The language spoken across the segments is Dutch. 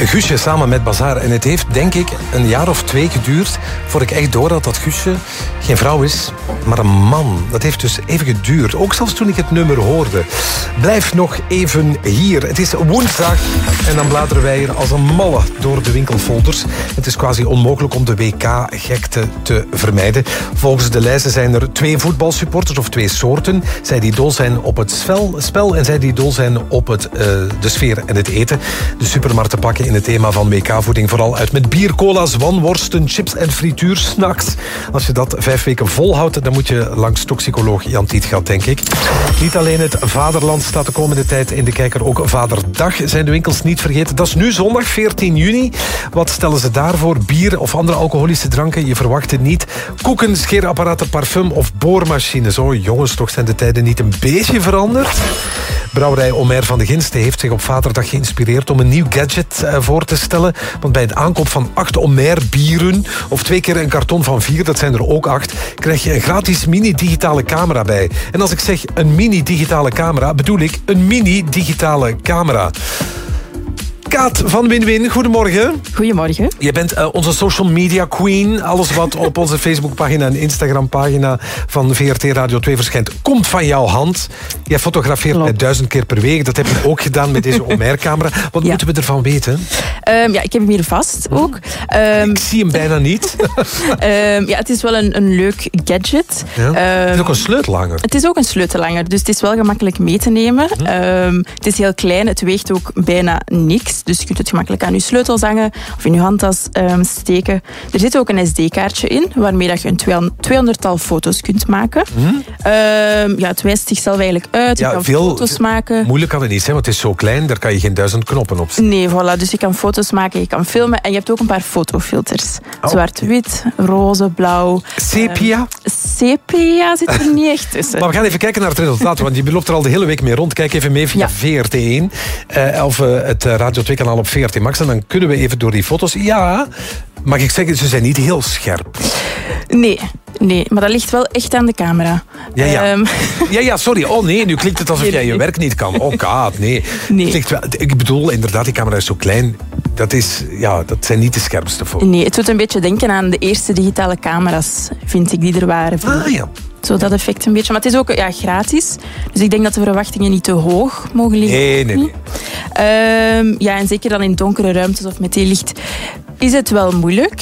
Guusje samen met Bazaar. En het heeft, denk ik, een jaar of 2 geduurd voor ik echt door had dat Guusje geen vrouw is, maar een man. Dat heeft dus even geduurd. Ook zelfs toen ik het nummer hoorde. Blijf nog even hier. Het is woensdag en dan bladeren wij hier als een malle door de winkelfolders. Het is quasi onmogelijk om de WK-gekte te vermijden. Volgens de lijsten zijn er 2 voetbalsupporters of 2 soorten. Zij die dol zijn op het spel en zij die dol zijn op de sfeer en het eten. De supermarkten pakken in het thema van WK-voeding vooral uit met bier, cola's, wanworsten, chips en frituursnacks. Als je dat 5 weken volhoudt, dan moet je langs toxicoloog Jan Tietgat, denk ik. Niet alleen het vaderland staat de komende tijd in de kijker, ook Vaderdag zijn de winkels niet vergeten. Dat is nu zondag, 14 juni. Wat stellen ze daarvoor? Bier of andere alcoholische dranken? Je verwacht het niet. Koeken, scheerapparaten, parfum of boormachines. Oh jongens, toch zijn de tijden niet een beetje veranderd? Brouwerij Omer van de Ginsten heeft zich op Vaderdag geïnspireerd om een nieuw gadget voor te stellen. Want bij de aankoop van 8 Omer bieren, of 2 keer een karton van 4, dat zijn er ook 8, krijg je een gratis mini-digitale camera bij. En als ik zeg een mini-digitale camera, bedoel ik een mini-digitale camera. Kaat van Win-Win, goedemorgen. Goedemorgen. Je bent onze social media queen. Alles wat op onze Facebookpagina en Instagrampagina van VRT Radio 2 verschijnt, komt van jouw hand. Jij fotografeert mij 1000 keer per week. Dat heb je ook gedaan met deze Omer-camera. Wat moeten we ervan weten? Ja, ik heb hem hier vast ook. Ik zie hem bijna niet. Ja, het is wel een leuk gadget. Ja. Het is ook een sleutelhanger. Het is ook een sleutelhanger, dus het is wel gemakkelijk mee te nemen. Het is heel klein, het weegt ook bijna niks. Dus je kunt het gemakkelijk aan je sleutels hangen of in je handtas steken. Er zit ook een SD-kaartje in, waarmee dat je een 200-tal foto's kunt maken. Ja, het wijst zichzelf eigenlijk uit. Je kan foto's maken. Moeilijk kan het niet zijn, want het is zo klein, daar kan je geen 1000 knoppen op zetten. Nee, voilà. Dus je kan foto's maken, je kan filmen en je hebt ook een paar fotofilters. Zwart-wit, roze, blauw. Sepia? Sepia zit er niet echt tussen. Maar we gaan even kijken naar het resultaat, want je loopt er al de hele week mee rond. Kijk even mee via VRT1 of het Radio 2-kanaal op VRT Max en dan kunnen we even door die foto's. Ja, mag ik zeggen, ze zijn niet heel scherp. Nee, maar dat ligt wel echt aan de camera. Ja, sorry. Oh nee, nu klinkt het alsof jij je werk niet kan. Oh Kaat, nee. Klinkt wel, ik bedoel, inderdaad, die camera is zo klein. Dat zijn niet de scherpste foto's. Nee, het doet een beetje denken aan de eerste digitale camera's, vind ik, die er waren. Ja. Zo dat effect een beetje. Maar het is ook gratis. Dus ik denk dat de verwachtingen niet te hoog mogen liggen. Nee. Ja, en zeker dan in donkere ruimtes of met heel licht is het wel moeilijk.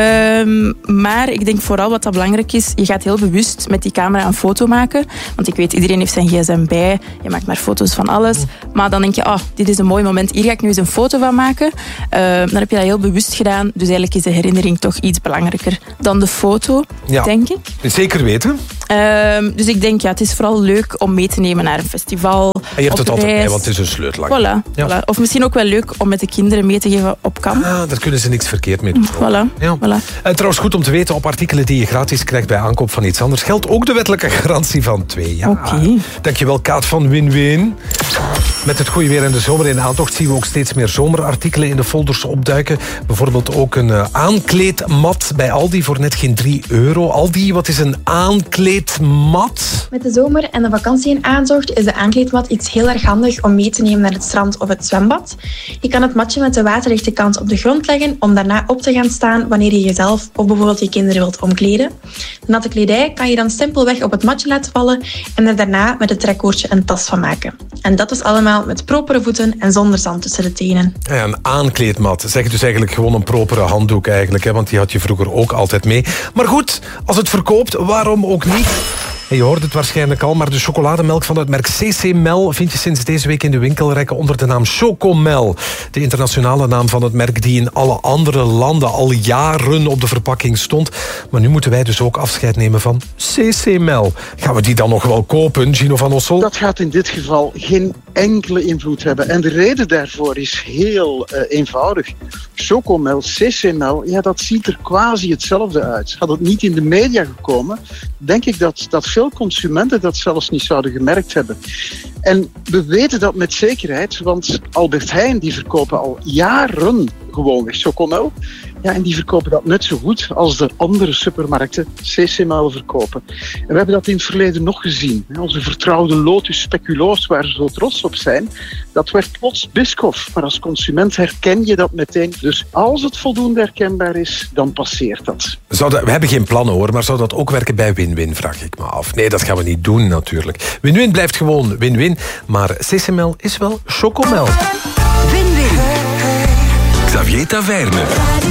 Maar ik denk vooral wat dat belangrijk is, je gaat heel bewust met die camera een foto maken. Want ik weet, iedereen heeft zijn gsm bij. Je maakt maar foto's van alles. Maar dan denk je, dit is een mooi moment. Hier ga ik nu eens een foto van maken. Dan heb je dat heel bewust gedaan. Dus eigenlijk is de herinnering toch iets belangrijker dan de foto, denk ik. Zeker weten. Dus ik denk, het is vooral leuk om mee te nemen naar een festival. En je hebt het altijd bij, want het is een sleutelhanger. Voilà. Of misschien ook wel leuk om met de kinderen mee te geven op kamp. Daar kunnen ze niks verkeerd mee doen. Voilà. Trouwens, goed om te weten, op artikelen die je gratis krijgt bij aankoop van iets anders geldt ook de wettelijke garantie van 2 jaar. Okay. Dankjewel, Kaat van Win-Win. Met het goede weer en de zomer in aantocht zien we ook steeds meer zomerartikelen in de folders opduiken. Bijvoorbeeld ook een aankleedmat bij Aldi voor net geen €3. Aldi, wat is een aankleedmat? Met de zomer en de vakantie in aantocht is de aankleedmat iets heel erg handig om mee te nemen naar het strand of het zwembad. Je kan het matje met de waterdichte kant op de grond leggen om daarna op te gaan staan wanneer je jezelf of bijvoorbeeld je kinderen wilt omkleden. De natte kledij kan je dan simpelweg op het matje laten vallen en er daarna met het trekkoordje een tas van maken. En dat is allemaal met propere voeten en zonder zand tussen de tenen. Ja, een aankleedmat. Zeg dus eigenlijk gewoon een propere handdoek eigenlijk, hè, want die had je vroeger ook altijd mee. Maar goed, als het verkoopt, waarom ook niet? En je hoort het waarschijnlijk al, maar de chocolademelk van het merk CC Mel vind je sinds deze week in de winkelrekken onder de naam Chocomel. De internationale naam van het merk die in alle andere landen al jaren op de verpakking stond. Maar nu moeten wij dus ook afscheid nemen van CC Mel. Gaan we die dan nog wel kopen, Gino van Ossel? Dat gaat in dit geval geen enkele invloed hebben. En de reden daarvoor is heel eenvoudig. Chocomel, CC Mel, dat ziet er quasi hetzelfde uit. Had het niet in de media gekomen, denk ik dat veel consumenten dat zelfs niet zouden gemerkt hebben. En we weten dat met zekerheid, want Albert Heijn die verkopen al jaren gewoonweg Chocomel. Ja, en die verkopen dat net zo goed als de andere supermarkten CC-Mel verkopen. En we hebben dat in het verleden nog gezien. Onze vertrouwde Lotus Speculoos, waar ze zo trots op zijn, dat werd plots Biscoff. Maar als consument herken je dat meteen. Dus als het voldoende herkenbaar is, dan passeert dat. We hebben geen plannen hoor, maar zou dat ook werken bij Win-Win, vraag ik me af. Nee, dat gaan we niet doen natuurlijk. Win-Win blijft gewoon Win-Win, maar CC-Mel is wel Chocomel. Win-Win. Xavier Taverne.